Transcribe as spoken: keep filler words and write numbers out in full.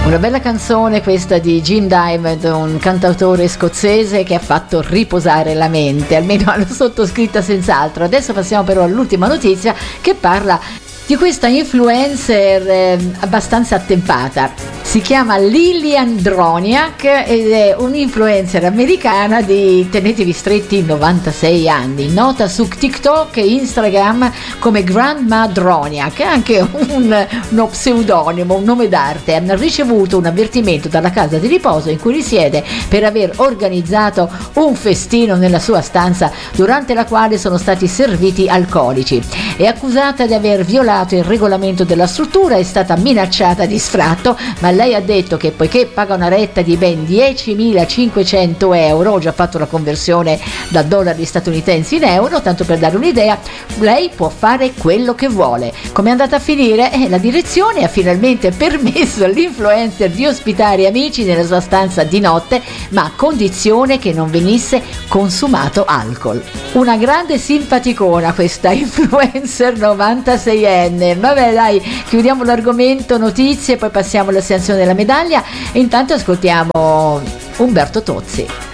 Una bella canzone questa di Jim Diamond, un cantautore scozzese che ha fatto riposare la mente, almeno alla sottoscritta senz'altro. Adesso passiamo però all'ultima notizia che parla di questa influencer eh, abbastanza attempata. Si chiama Lilian Droniak ed è un'influencer americana di, tenetevi stretti, novantasei anni, nota su TikTok e Instagram come Grandma Droniak, è anche un, uno pseudonimo, un nome d'arte. Ha ricevuto un avvertimento dalla casa di riposo in cui risiede per aver organizzato un festino nella sua stanza durante la quale sono stati serviti alcolici. È accusata di aver violato il regolamento della struttura, è stata minacciata di sfratto, ma lei ha detto che poiché paga una retta di ben diecimilacinquecento euro, ho già fatto la conversione da dollari statunitensi in euro, tanto per dare un'idea, lei può fare quello che vuole. Come è andata a finire? Eh, la direzione ha finalmente permesso all'influencer di ospitare amici nella sua stanza di notte, ma a condizione che non venisse consumato alcol. Una grande simpaticona questa influencer novantaseienne. Vabbè, dai, chiudiamo l'argomento notizie, poi passiamo all'assegnazione della medaglia e intanto ascoltiamo Umberto Tozzi.